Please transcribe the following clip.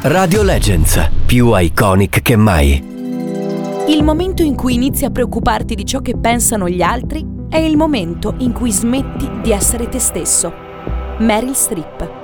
Radio Legends, più iconic che mai. Il momento in cui inizi a preoccuparti di ciò che pensano gli altri è il momento in cui smetti di essere te stesso. Meryl Streep.